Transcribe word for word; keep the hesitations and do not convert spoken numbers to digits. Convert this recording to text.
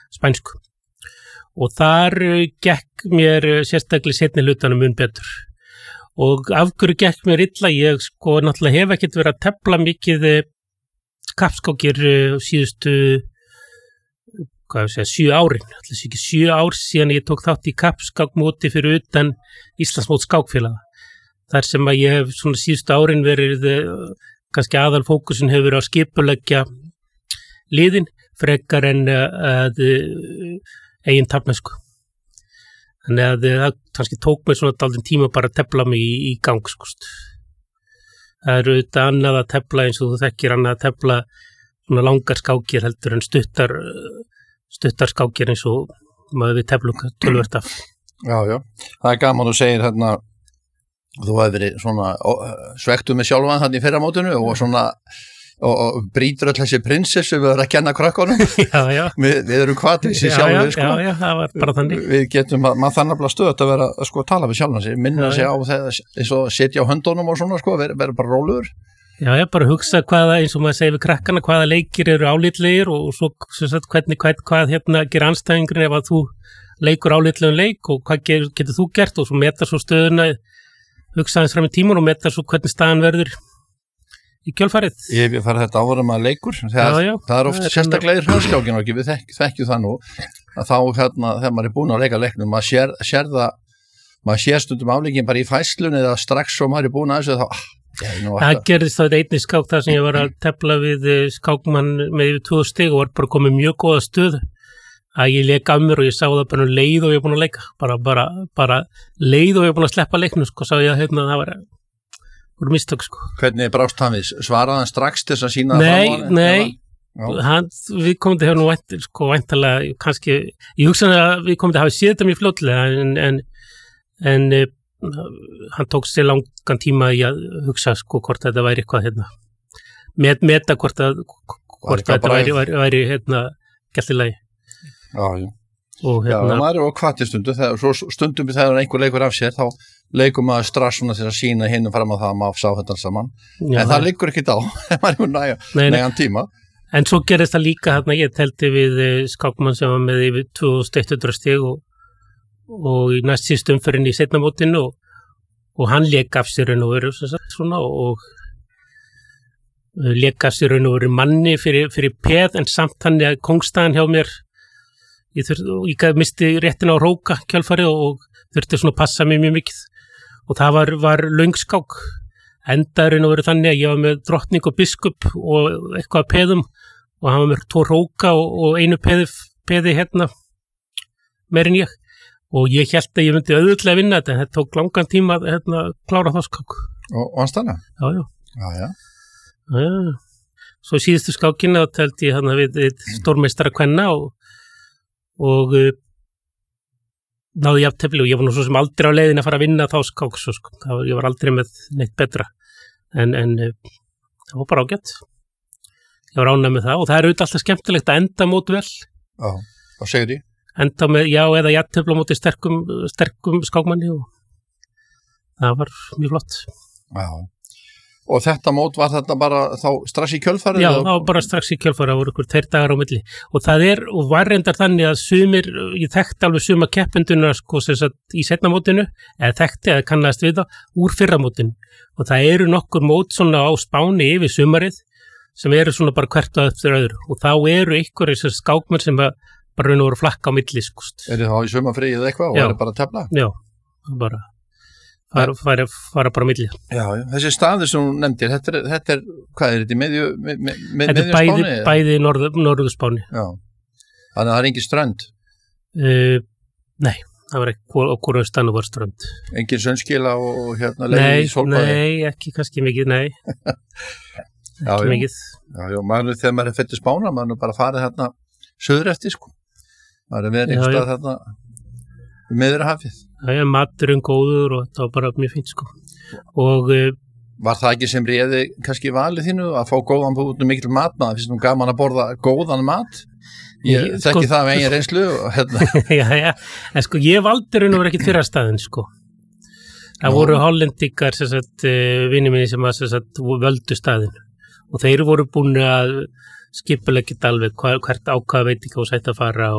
spænsku. Og þar gekk mér sérstaklega seinni hlutanum mun betur. Og af hverju gekk mér illa, ég sko náttúrulega hef ekkert verið að tefla mikið kappskákir síðustu, hvað ég segja, sjö árin. Alltaf ekki sjö ár síðan ég tók þátt í kappskákmóti fyrir utan Íslandsmót skákfélaga. Þar sem að ég hef svona síðustu árin verið, kannski aðal fókusin hefur verið að skipuleggja liðin, frekar en að eigin tafnesku. Þannig að það kannski tók mig svona dálítinn tíma bara að tefla mig í, í gang, sko. Það eru auðvitað annað að tefla eins og þú þekkir annað að tefla svona langar skákir heldur en stuttar, stuttar skákir eins og maður við teflum tölvert af. Já, já. Það er gaman að segja hérna, þú hefur verið svona svektu með sjálfan hann í fyrramótinu og svona og, og brýtur öll þessi prinsessu við erum að kenna krökkunum. Já, já. Við, við erum hvatið sér sjálfur, sko. Já, já, það var bara þannig. Við getum, maður þannig að stöðt að vera að sko tala við sjálfan sig, minna sig á það eins og setja á höndunum og svona, sko, vera, vera bara rólegur. Já, ég bara hugsa hvaða, eins og maður segir við krakkana, hvaða leikir eru álitlegir og svo sagt, hvernig, hvað, hvað hérna gerir andstæðingurinn ef að þú leikur álitlegum leik og hvað ger, getur þú gert og svo meta svo stöðuna, hugsa aðeins fram í tímun og meta svo hvernig staðan verður í kjölfarið. Ég hef farið þetta áður að leikur, þegar, já, já, það er oft sérstaklega í hraðskákin og ekki, við þekk, þekkjum það nú, að þá hérna, þegar maður er búin að leika leiknum, maður sér, sér það, maður sér stundum afleikin bara í fæslunni eða strax og maður er búin að þessu þá, já, nú, það gerðist þá einnig skák þar sem ég var að tefla við skákmann með yfir tvö stig og var bara komið mjög góða stöð að ég leika af mér og ég sá það bara leið og ég er búin að leika, bara, bara, bara leið og ég er búin að sleppa leiknum, sko, sá ég að hérna, það var voru mistök, sko. Hvernig brást hann við? Svaraði hann strax til þess að sína nei, það fram á hann? Nei, hann, við komum til hefur nú vænt, sko, væntalega, kannski, ég hugsa að við komum til að hafa séð þetta mjög fljótlega, en, en, en uh, hann tók sér langan tíma í að hugsa, sko, hvort þetta væri eitthvað, hérna, met, meta hvort, að, hvort þetta væri, væri, væri, hérna, gælt í lagi. Já, já. Og, hérna, já, maður er á kvati stundum, þegar, svo stundum þegar einhver leikur af sér, þá leikum maður strax svona til að sína hinn fram á það að maður sá þetta saman, já, en það liggur ekki á, maður er næja, næjan tíma. En svo gerist það líka, hérna, ég telti við skákmann sem var með yfir tvö þúsund hundrað stig og, og í næst síðust umferðin í seinna mótinu og, og hann lék af sér raun og veru svona og lék af sér raun og veru manni fyrir, fyrir peð en samt hann að kóngstæðan hjá mér ég, þurfti, ég misti réttin á róka kjálfarið og þurfti svona að passa mig mjög mikið og það var, var löngskák endaðurinn að vera þannig að ég var með drottning og biskup og eitthvað að peðum og hann var með tvo róka og, og einu peði, peði hérna meirinn ég og ég held að ég myndi auðvitað vinna þetta en þetta tók langan tíma að hérna, klára þá skák. Og, og hann stanna? Já, já. Já, já. já. Svo síðustu skákina þá teldi ég hann að við, við stórmeistara kvenna og og uh, náði jafntefli og ég var nú svo sem aldrei á leiðin að fara að vinna þá skák svo, sko. var, ég var aldrei með neitt betra en, en uh, það var bara ágætt ég var ánægð með það og það er auðvitað alltaf skemmtilegt að enda mót vel Já, hvað segir því? Enda með já eða jafntefli á móti sterkum, sterkum skákmanni og það var mjög flott Já Og þetta mót var þetta bara þá strax í kjölfarið? Já, það var bara strax í kjölfarið, það voru ykkur tveir dagar á milli. Og það er, og var reyndar þannig að sumir, ég þekkti alveg suma keppenduna sko sem sagt í seinna mótinu, eða þekkti eða kannast við það, úr fyrra mótinu. Og það eru nokkur mót svona á Spáni yfir sumarið, sem eru svona bara hvert og eftir öðru. Og þá eru ykkur þessar skákmenn sem bara raun og voru flakka á milli, sko. Er þið þá í sumarfríið eða eitthvað og er bara að tefla? Já, bara... Fara, fara, fara bara á milli. Já, já, þessi staður sem þú nefndir, þetta er, þetta er hvað er þetta, í meðju, með, með, með, þetta er bæði, bæði norður, norður Spáni. Já, þannig að það er engin strönd? Uh, nei, það var ekki, okkur austann var strönd. Engin sönnskila og, og hérna leið í sólbaði? Nei, ekki kannski mikið, nei. ekki já, já. mikið. Já, já, maður, þegar maður er fætt í Spána, maður er bara farið hérna söður eftir, sko. Maður er verið einhver stað hérna meður hafið. Það er maturinn góður og þetta var bara mjög fínt sko. Og uh, var það ekki sem réði kannski valið þínu að fá góðan út um mikil mat maður, finnst nú gaman að borða góðan mat? Ég þekki sko, það af eigin reynslu og hérna. Já, já, en sko ég valdi raun og verið ekkert fyrir staðinn sko. Það Nó. voru hollendingar sem sagt vinir minni sem að sem sagt völdu staðinn og þeir voru búin að skipuleggja alveg hvert ákvaða veitinga og sætt að fara